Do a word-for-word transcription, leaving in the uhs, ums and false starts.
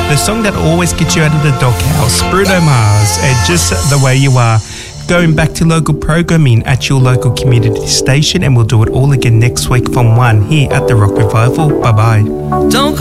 the song that always gets you out of the doghouse, Bruno Mars, and Just the Way You Are. Going back to local programming at your local community station, and we'll do it all again next week from one here at the Rock Revival. Bye bye. Don't